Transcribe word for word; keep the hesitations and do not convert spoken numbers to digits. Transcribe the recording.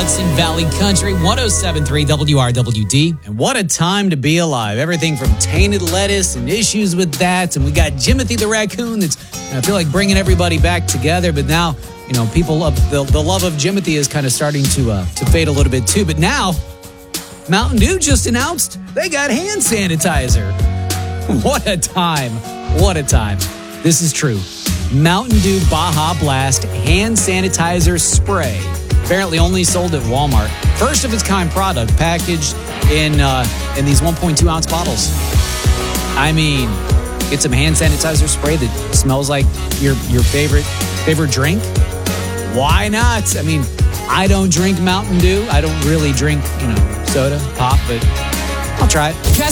Hudson Valley Country, one oh seven point three W R W D. And what a time to be alive. Everything from tainted lettuce and issues with that. And we got Jimothy the raccoon that's, I feel like, bringing everybody back together. But now, you know, people love, the, the love of Jimothy is kind of starting to, uh, to fade a little bit too. But now, Mountain Dew just announced they got hand sanitizer. What a time. What a time. This is true. Mountain Dew Baja Blast hand sanitizer spray. Apparently only sold at Walmart. First of its kind product packaged in uh, in these one point two ounce bottles. I mean, get some hand sanitizer spray that smells like your your favorite favorite drink. Why not? I mean, I don't drink Mountain Dew. I don't really drink, you know, soda, pop, but I'll try it.